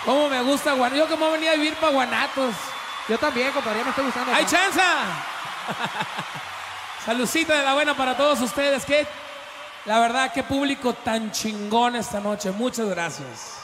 ¿Cómo me gusta Guanatos? Yo como venía a vivir para Guanatos. Yo también, compadre, ya me estoy gustando. ¡Hay chanza! Saludcita de la buena para todos ustedes. La verdad, qué público tan chingón esta noche. Muchas gracias.